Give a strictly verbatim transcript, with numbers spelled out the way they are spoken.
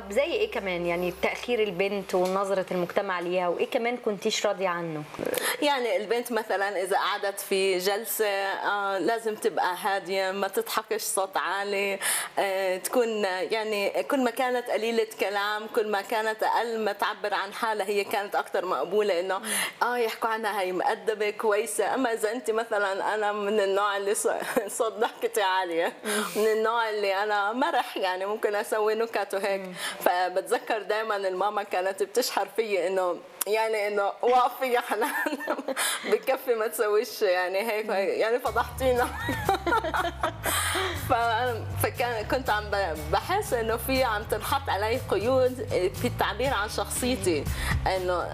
طب زي ايه كمان؟ يعني تاخير البنت ونظره المجتمع ليها، وايه كمان كنتيش راضيه عنه؟ يعني البنت مثلا اذا قعدت في جلسه آه لازم تبقى هاديه، ما تضحكش صوت عالي، آه تكون يعني كل ما كانت قليله كلام كل ما كانت اقل ما تعبر عن حالها هي كانت اكثر مقبوله، انه اه يحكوا عنها هي مؤدبه كويسه. اما اذا انت مثلا، انا من النوع اللي صوت ضحكتي عاليه، من النوع اللي انا مرح، يعني ممكن اسوي نكت وهيك. فبتذكر دائما الماما كانت بتشحر فيي انه يعني انه وقفي يا حنان بكفي ما تسويش يعني هيك، يعني فضحتينا. فكان كنت عم بحس انه في عم تنحط علي قيود في التعبير عن شخصيتي، انه